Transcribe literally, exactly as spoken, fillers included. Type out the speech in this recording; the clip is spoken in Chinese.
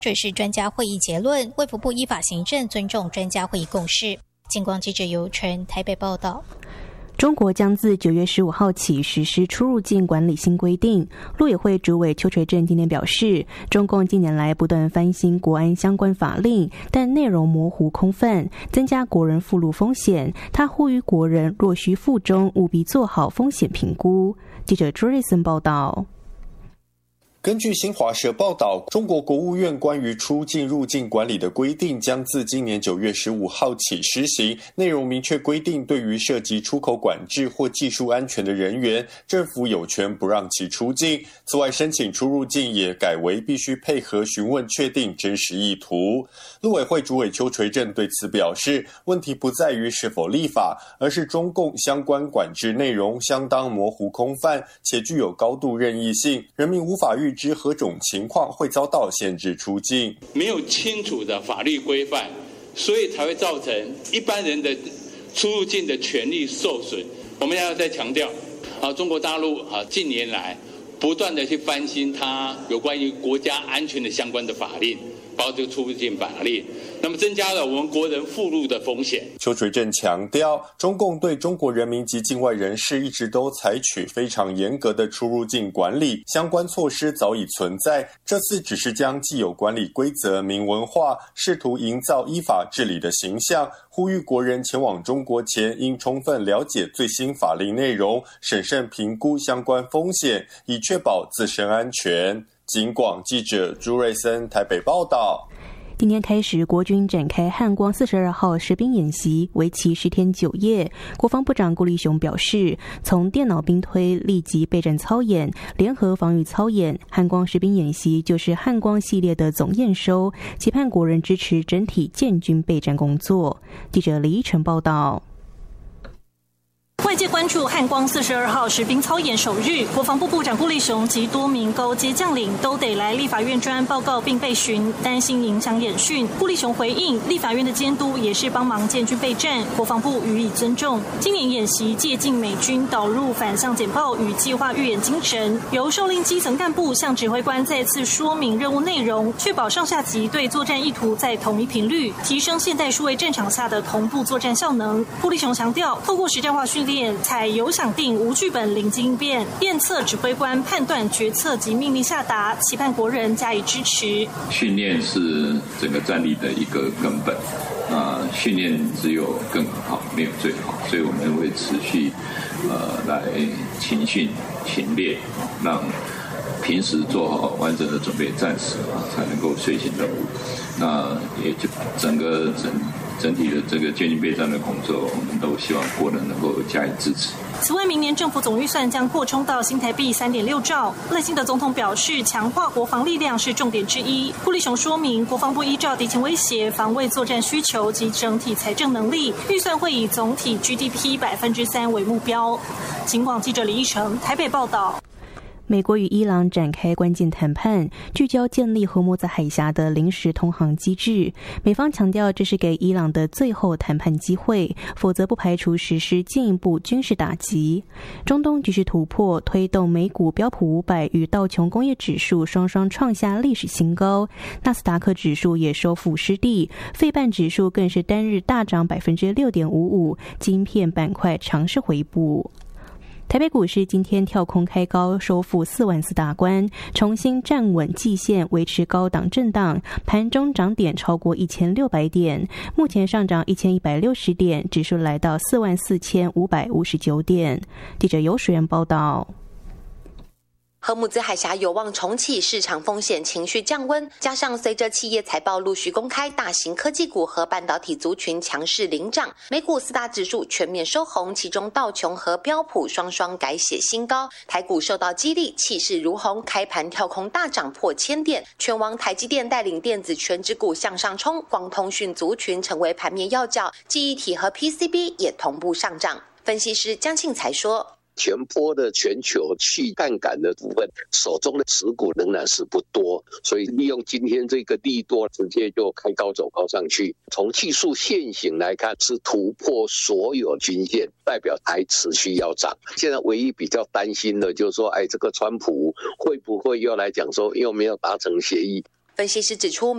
这是专家会议结论，卫福部依法行政，尊重专家会议共识。警广记者尤纯台北报道。 中国将自九月十五号起实施出入境管理新规定。陆委会主委邱垂正今天表示，中共近年来不断翻新国安相关法令，但内容模糊空泛，增加国人附录风险。他呼吁国人若需附中，务必做好风险评估。记者朱瑞森报道。 根据新华社报道，中国国务院关于出境入境管理的规定将自今年九月十五号起施行，内容明确规定，对于涉及出口管制或技术安全的人员，政府有权不让其出境。此外，申请出入境也改为必须配合询问确定真实意图。陆委会主委邱垂正对此表示，问题不在于是否立法，而是中共相关管制内容相当模糊空泛，且具有高度任意性，人民无法预知何种情况会遭到限制出境。 没有清楚的法律规范，所以才会造成一般人的出入境的权利受损。我们要再强调，啊，中国大陆啊近年来不断的去翻新它有关于国家安全的相关的法令，包括这个出入境法令，那么增加了我们国人附录的风险。 邱垂正强调，中共对中国人民及境外人士一直都采取非常严格的出入境管理，相关措施早已存在，这次只是将既有管理规则明文化，试图营造依法治理的形象，呼吁国人前往中国前应充分了解最新法令内容，审慎评估相关风险，以确保自身安全。警广记者朱瑞森台北报道。 今天开始，国军展开汉光四十二号实兵演习，为期十天九夜。国防部长顾立雄表示，从电脑兵推、立即备战操演、联合防御操演，汉光实兵演习就是汉光系列的总验收，期盼国人支持整体建军备战工作。记者李依晨报道。 外界关注汉光四十二号实兵操演首日，国防部部长顾立雄及多名高阶将领都得来立法院专案报告并备询，担心影响演训。顾立雄回应，立法院的监督也是帮忙建军备战，国防部予以尊重。今年演习借鉴美军导入反向简报与计划预演精神，由受令基层干部向指挥官再次说明任务内容，确保上下级对作战意图在同一频率，提升现代数位战场下的同步作战效能。顾立雄强调，透过实战化训练，采有想定无剧本临机应变，验测指挥官判断决策及命令下达，期盼国人加以支持。 训练是整个战力的一个根本，呃，训练只有更好，没有最好，所以我们会持续呃来勤训勤练，让平时做好完整的准备战时啊，才能够遂行任务。那也就整个整。整体的这个建军备战的工作，我们都希望国人能够加以支持。 此外，明年政府总预算将扩充到新台币 三点六兆。赖清德总统表示，强化国防力量是重点之一。顾立雄说明，国防部依照敌情威胁、防卫作战需求及整体财政能力，预算会以总体 G D P 百分之三为目标。警广记者李依成台北报道。 美国与伊朗展开关键谈判，聚焦建立荷姆兹海峡的临时通航机制。美方强调，这是给伊朗的最后谈判机会，否则不排除实施进一步军事打击。中东局势突破，推动美股标普五百与道琼工业指数双双创下历史新高，纳斯达克指数也收复失地，费半指数更是单日大涨 百分之六点五五， 晶片板块强势回补。台北股市今天跳空开高，收复四万四大关，重新站稳季线，维持高档震荡，盘中涨点超过一千六百点，目前上涨一千一百六十点，指数来到四万四千五百五十九点。记者尤水源报道。 荷姆兹海峡有望重启，市场风险情绪降温，加上随着企业财报陆续公开，大型科技股和半导体族群强势领涨，美股四大指数全面收红，其中道琼和标普双双改写新高，台股受到激励，气势如虹，开盘跳空大涨破千点，全网台积电带领电子全指股向上冲，光通讯族群成为盘面要角，记忆体和 P C B 也同步上涨。分析师江庆才说， 前波的全球去杠杆的部分，手中的持股仍然是不多，所以利用今天这个利多，直接就开高走高上去。从技术线型来看，是突破所有均线，代表还持续要涨。现在唯一比较担心的就是说，哎，这个川普会不会又来讲说又没有达成协议？ 分析师指出，